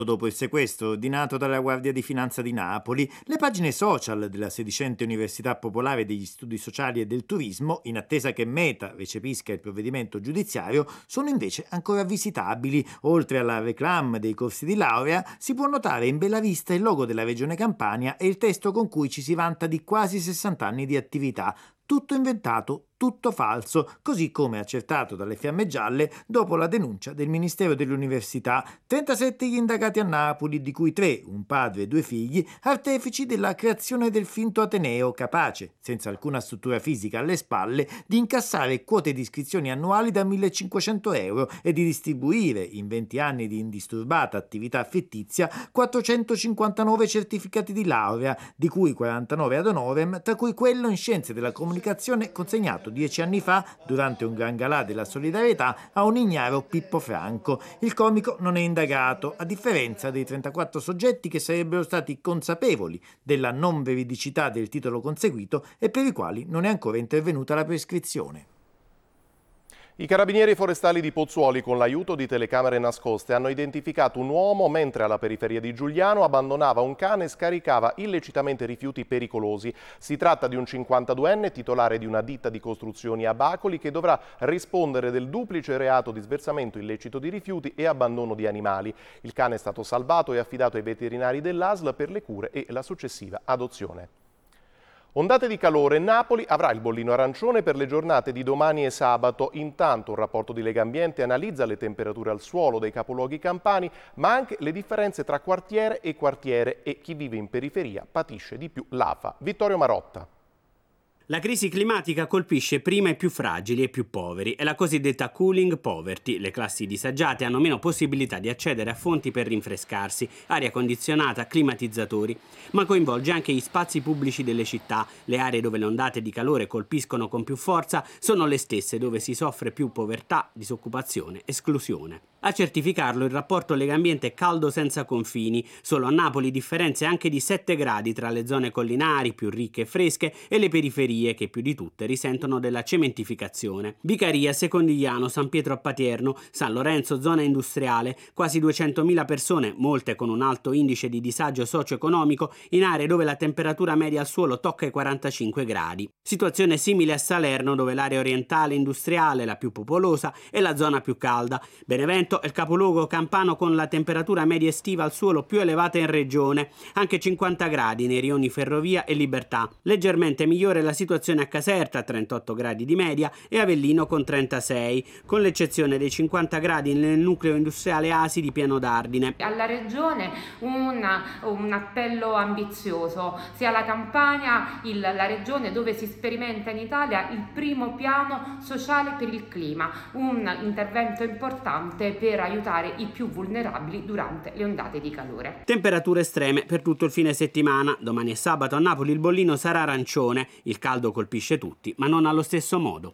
Dopo il sequestro ordinato dalla Guardia di Finanza di Napoli, le pagine social della sedicente Università Popolare degli Studi Sociali e del Turismo, in attesa che Meta recepisca il provvedimento giudiziario, sono invece ancora visitabili. Oltre alla reclame dei corsi di laurea, si può notare in bella vista il logo della Regione Campania e il testo con cui ci si vanta di quasi 60 anni di attività. Tutto inventato, tutto falso, così come accertato dalle Fiamme Gialle dopo la denuncia del Ministero dell'Università. 37 gli indagati a Napoli, di cui 3, un padre e 2 figli, artefici della creazione del finto Ateneo, capace, senza alcuna struttura fisica alle spalle, di incassare quote di iscrizioni annuali da 1.500 euro e di distribuire, in 20 anni di indisturbata attività fittizia, 459 certificati di laurea, di cui 49 ad honorem, tra cui quello in scienze della comunicazione consegnato 10 anni fa durante un gran galà della solidarietà a un ignaro Pippo Franco. Il comico non è indagato, a differenza dei 34 soggetti che sarebbero stati consapevoli della non veridicità del titolo conseguito e per i quali non è ancora intervenuta la prescrizione. I carabinieri forestali di Pozzuoli, con l'aiuto di telecamere nascoste, hanno identificato un uomo mentre alla periferia di Giugliano abbandonava un cane e scaricava illecitamente rifiuti pericolosi. Si tratta di un 52enne titolare di una ditta di costruzioni a Bacoli che dovrà rispondere del duplice reato di sversamento illecito di rifiuti e abbandono di animali. Il cane è stato salvato e affidato ai veterinari dell'ASL per le cure e la successiva adozione. Ondate di calore, Napoli avrà il bollino arancione per le giornate di domani e sabato. Intanto un rapporto di Legambiente analizza le temperature al suolo dei capoluoghi campani, ma anche le differenze tra quartiere e chi vive in periferia patisce di più l'afa. Vittorio Marotta. La crisi climatica colpisce prima i più fragili e più poveri, è la cosiddetta cooling poverty. Le classi disagiate hanno meno possibilità di accedere a fonti per rinfrescarsi, aria condizionata, climatizzatori, ma coinvolge anche gli spazi pubblici delle città. Le aree dove le ondate di calore colpiscono con più forza sono le stesse dove si soffre più povertà, disoccupazione, esclusione. A certificarlo il rapporto Legambiente Caldo senza confini. Solo a Napoli differenze anche di 7 gradi tra le zone collinari più ricche e fresche e le periferie che più di tutte risentono della cementificazione. Vicaria, Secondigliano, San Pietro a Patierno, San Lorenzo, zona industriale, quasi 200.000 persone, molte con un alto indice di disagio socio-economico, in aree dove la temperatura media al suolo tocca i 45 gradi. Situazione simile a Salerno, dove l'area orientale industriale, la più popolosa, è la zona più calda. Benevento è il capoluogo campano con la temperatura media estiva al suolo più elevata in regione, anche 50 gradi nei rioni Ferrovia e Libertà. Leggermente migliore la situazione a Caserta, 38 gradi di media, e Avellino con 36, con l'eccezione dei 50 gradi nel nucleo industriale Asi di Piano d'Ardine. Alla regione un appello ambizioso, sia la Campania, la regione dove si sperimenta in Italia il primo piano sociale per il clima, un intervento importante per aiutare i più vulnerabili durante le ondate di calore. Temperature estreme per tutto il fine settimana. Domani e sabato a Napoli il bollino sarà arancione. Il caldo colpisce tutti, ma non allo stesso modo.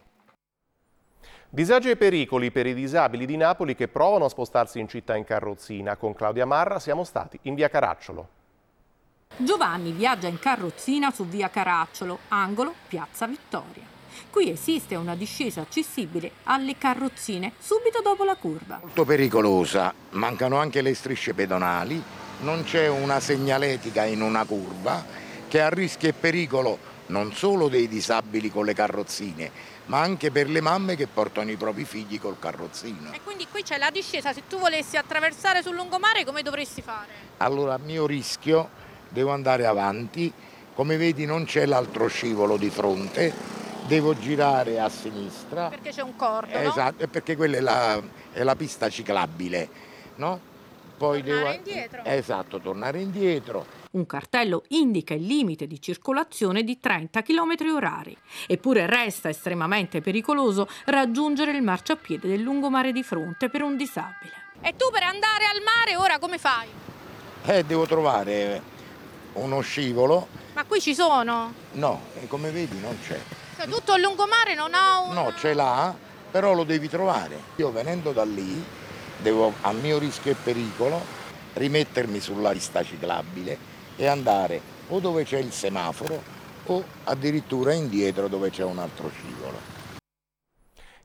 Disagi e pericoli per i disabili di Napoli che provano a spostarsi in città in carrozzina. Con Claudia Marra siamo stati in via Caracciolo. Giovanni viaggia in carrozzina su via Caracciolo, angolo Piazza Vittoria. Qui esiste una discesa accessibile alle carrozzine subito dopo la curva. Molto pericolosa, mancano anche le strisce pedonali, non c'è una segnaletica in una curva che ha rischio e pericolo non solo dei disabili con le carrozzine, ma anche per le mamme che portano i propri figli col carrozzino. E quindi qui c'è la discesa, se tu volessi attraversare sul lungomare come dovresti fare? Allora a mio rischio devo andare avanti, come vedi non c'è l'altro scivolo di fronte. Devo girare a sinistra. Perché c'è un cordo, esatto, no? Perché quella è la pista ciclabile, no? Poi tornare indietro. Esatto, tornare indietro. Un cartello indica il limite di circolazione di 30 km/h. Eppure resta estremamente pericoloso raggiungere il marciapiede del lungomare di fronte per un disabile. E tu per andare al mare ora come fai? Devo trovare uno scivolo. Ma qui ci sono? No, come vedi non c'è. Cioè, tutto il lungomare non ha un... No, ce l'ha, però lo devi trovare. Io venendo da lì devo, a mio rischio e pericolo, rimettermi sulla pista ciclabile e andare o dove c'è il semaforo o addirittura indietro dove c'è un altro scivolo.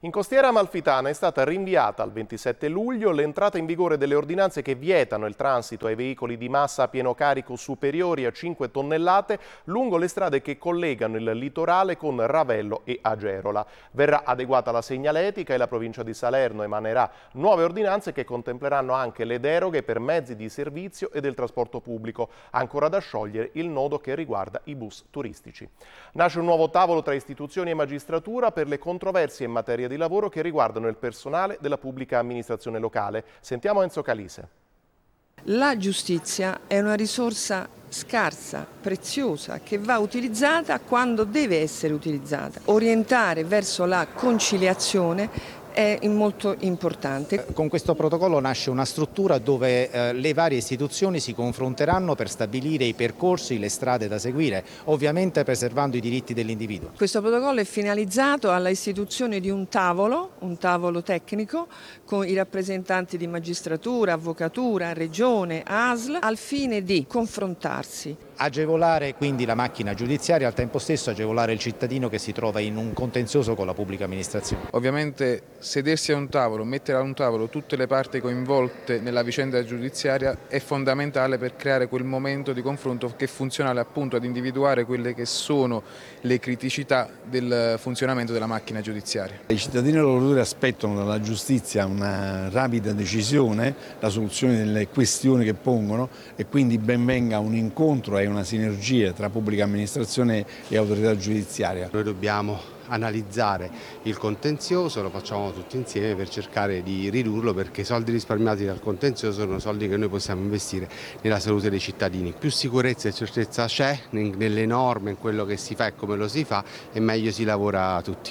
In Costiera Amalfitana è stata rinviata al 27 luglio l'entrata in vigore delle ordinanze che vietano il transito ai veicoli di massa a pieno carico superiori a 5 tonnellate lungo le strade che collegano il litorale con Ravello e Agerola. Verrà adeguata la segnaletica e la provincia di Salerno emanerà nuove ordinanze che contempleranno anche le deroghe per mezzi di servizio e del trasporto pubblico. Ancora da sciogliere il nodo che riguarda i bus turistici. Nasce un nuovo tavolo tra istituzioni e magistratura per le controversie in materia di lavoro che riguardano il personale della pubblica amministrazione locale. Sentiamo Enzo Calise. La giustizia è una risorsa scarsa, preziosa, che va utilizzata quando deve essere utilizzata. Orientare verso la conciliazione è molto importante. Con questo protocollo nasce una struttura dove le varie istituzioni si confronteranno per stabilire i percorsi, le strade da seguire, ovviamente preservando i diritti dell'individuo. Questo protocollo è finalizzato alla istituzione di un tavolo tecnico con i rappresentanti di magistratura, avvocatura, regione, ASL, al fine di confrontarsi. Agevolare quindi la macchina giudiziaria, al tempo stesso agevolare il cittadino che si trova in un contenzioso con la pubblica amministrazione. Ovviamente sedersi a un tavolo, mettere a un tavolo tutte le parti coinvolte nella vicenda giudiziaria è fondamentale per creare quel momento di confronto che è funzionale appunto ad individuare quelle che sono le criticità del funzionamento della macchina giudiziaria. I cittadini e i lavoratori aspettano dalla giustizia una rapida decisione, la soluzione delle questioni che pongono e quindi ben venga un incontro e una sinergia tra pubblica amministrazione e autorità giudiziaria. Noi dobbiamo analizzare il contenzioso, lo facciamo tutti insieme per cercare di ridurlo, perché i soldi risparmiati dal contenzioso sono soldi che noi possiamo investire nella salute dei cittadini. Più sicurezza e certezza c'è nelle norme, in quello che si fa e come lo si fa, e meglio si lavora tutti.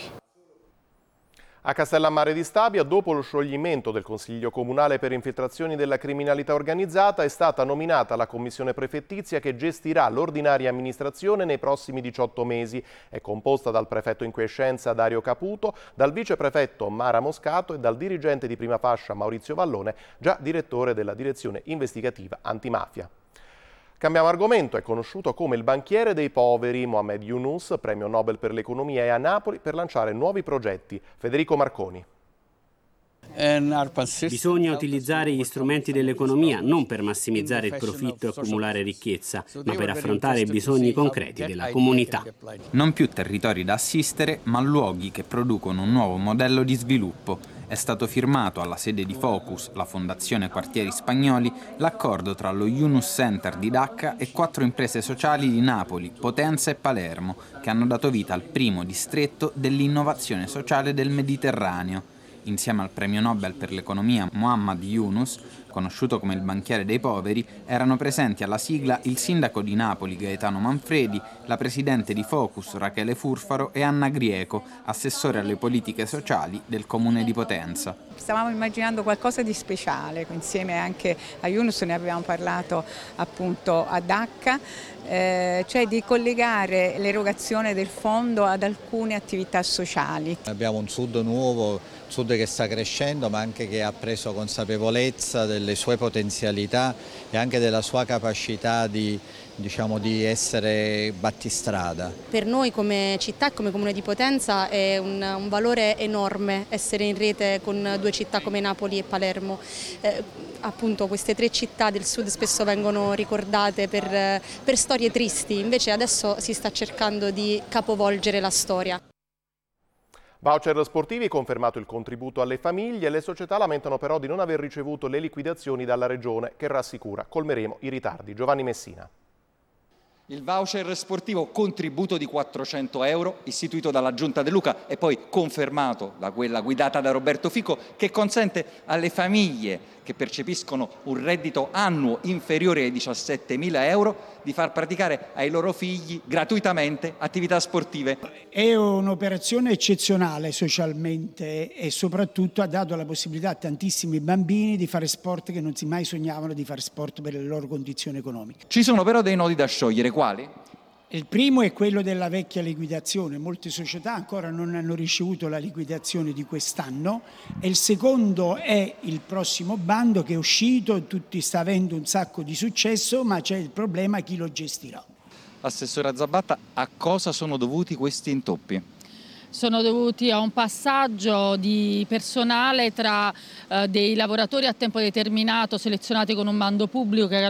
A Castellammare di Stabia, dopo lo scioglimento del Consiglio Comunale per infiltrazioni della criminalità organizzata, è stata nominata la commissione prefettizia che gestirà l'ordinaria amministrazione nei prossimi 18 mesi. È composta dal prefetto in quiescenza Dario Caputo, dal viceprefetto Mara Moscato e dal dirigente di prima fascia Maurizio Vallone, già direttore della direzione investigativa antimafia. Cambiamo argomento, è conosciuto come il banchiere dei poveri. Mohamed Yunus, premio Nobel per l'economia, è a Napoli per lanciare nuovi progetti. Federico Marconi. Bisogna utilizzare gli strumenti dell'economia non per massimizzare il profitto e accumulare ricchezza, ma per affrontare i bisogni concreti della comunità. Non più territori da assistere, ma luoghi che producono un nuovo modello di sviluppo. È stato firmato alla sede di Focus, la Fondazione Quartieri Spagnoli, l'accordo tra lo Yunus Center di Dacca e 4 imprese sociali di Napoli, Potenza e Palermo, che hanno dato vita al primo distretto dell'innovazione sociale del Mediterraneo. Insieme al premio Nobel per l'economia Mohamed Yunus, conosciuto come il banchiere dei poveri, erano presenti alla sigla il sindaco di Napoli Gaetano Manfredi, la presidente di Focus Rachele Furfaro e Anna Grieco, assessore alle politiche sociali del comune di Potenza. Stavamo immaginando qualcosa di speciale, insieme anche a Yunus ne avevamo parlato appunto a Dacca, cioè di collegare l'erogazione del fondo ad alcune attività sociali. Abbiamo un sud nuovo, un sud che sta crescendo, ma anche che ha preso consapevolezza delle sue potenzialità e anche della sua capacità di essere battistrada. Per noi come città e come comune di Potenza è un valore enorme essere in rete con 2 città come Napoli e Palermo. Appunto queste 3 città del sud spesso vengono ricordate per storie tristi, invece adesso si sta cercando di capovolgere la storia. Voucher sportivi, confermato il contributo alle famiglie, le società lamentano però di non aver ricevuto le liquidazioni dalla Regione, che rassicura colmeremo i ritardi. Giovanni Messina. Il voucher sportivo contributo di 400 euro istituito dalla Giunta De Luca e poi confermato da quella guidata da Roberto Fico, che consente alle famiglie che percepiscono un reddito annuo inferiore ai 17.000 euro di far praticare ai loro figli gratuitamente attività sportive. È un'operazione eccezionale socialmente e soprattutto ha dato la possibilità a tantissimi bambini di fare sport che non si mai sognavano di fare sport per le loro condizioni economiche. Ci sono però dei nodi da sciogliere, quali? Il primo è quello della vecchia liquidazione, molte società ancora non hanno ricevuto la liquidazione di quest'anno, e il secondo è il prossimo bando che è uscito, tutti sta avendo un sacco di successo, ma c'è il problema chi lo gestirà. Assessore Zabatta, a cosa sono dovuti questi intoppi? sono dovuti a un passaggio di personale tra dei lavoratori a tempo determinato selezionati con un bando pubblico che